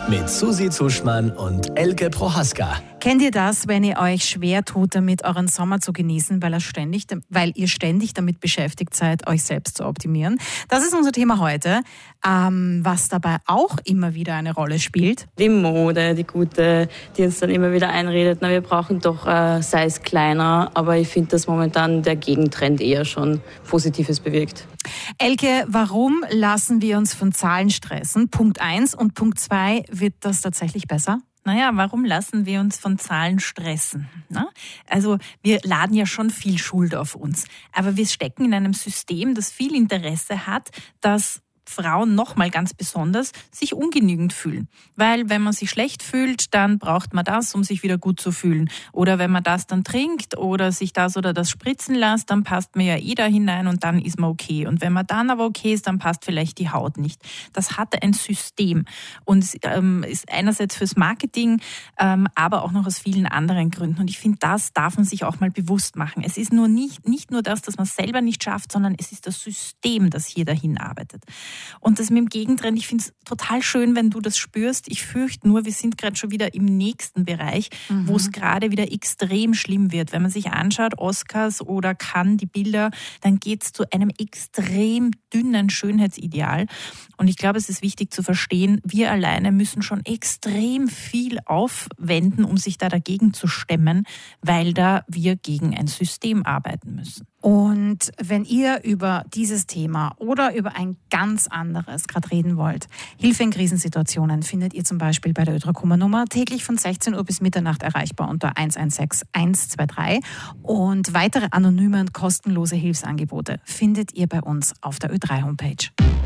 mit Susi Zuschmann und Elke Prohaska. Kennt ihr das, wenn ihr euch schwer tut, damit euren Sommer zu genießen, weil ihr ständig damit beschäftigt seid, euch selbst zu optimieren? Das ist unser Thema heute, was dabei auch immer wieder eine Rolle spielt. Die Mode, die gute, die uns dann immer wieder einredet, wir brauchen doch Size kleiner, aber ich finde, dass momentan der Gegentrend eher schon Positives bewirkt. Elke, warum lassen wir uns von Zahlen stressen? Punkt 1 und Punkt 2, wird das tatsächlich besser? Naja, warum lassen wir uns von Zahlen stressen? Also wir laden ja schon viel Schuld auf uns, aber wir stecken in einem System, das viel Interesse hat, dass Frauen nochmal ganz besonders sich ungenügend fühlen. Weil wenn man sich schlecht fühlt, dann braucht man das, um sich wieder gut zu fühlen. Oder wenn man das dann trinkt oder sich das oder das spritzen lässt, dann passt man ja da hinein und dann ist man okay. Und wenn man dann aber okay ist, dann passt vielleicht die Haut nicht. Das hat ein System und ist einerseits fürs Marketing, aber auch noch aus vielen anderen Gründen. Und ich finde, das darf man sich auch mal bewusst machen. Es ist nur nicht nur das, dass man es selber nicht schafft, sondern es ist das System, das hier dahin arbeitet. Und das mit dem Gegentrend, ich finde es total schön, wenn du das spürst. Ich fürchte nur, wir sind gerade schon wieder im nächsten Bereich, wo es gerade wieder extrem schlimm wird. Wenn man sich anschaut, Oscars oder Cannes, die Bilder, dann geht es zu einem extrem dünnen Schönheitsideal. Und ich glaube, es ist wichtig zu verstehen, wir alleine müssen schon extrem viel aufwenden, um sich da dagegen zu stemmen, weil da wir gegen ein System arbeiten müssen. Und wenn ihr über dieses Thema oder über ein ganz anderes gerade reden wollt, Hilfe in Krisensituationen findet ihr zum Beispiel bei der Ödrakummer-Nummer täglich von 16 Uhr bis Mitternacht erreichbar unter 116 123. Und weitere anonyme und kostenlose Hilfsangebote findet ihr bei uns auf der Ö3-Homepage.